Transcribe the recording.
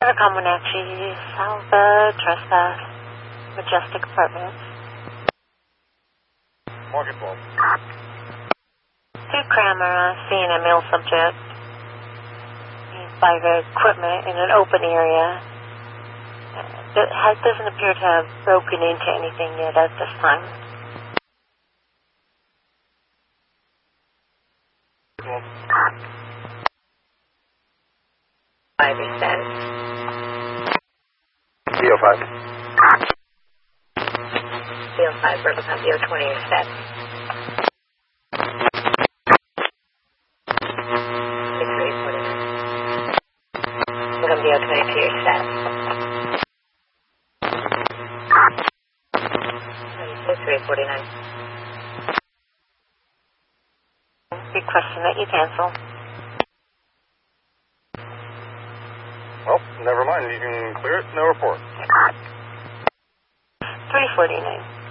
Wenatchee, South Trespass, Majestic Apartments. Morgan Bolt. To Cramer, seeing a male subject by the equipment in an open area. It doesn't appear to have broken into anything yet at this time. Reset. CO5. CO5, Bravo Copy 020, reset. 6349. Welcome to 022, reset. 6349. Requesting that you cancel. Well, never mind. You can clear it. No report. 349.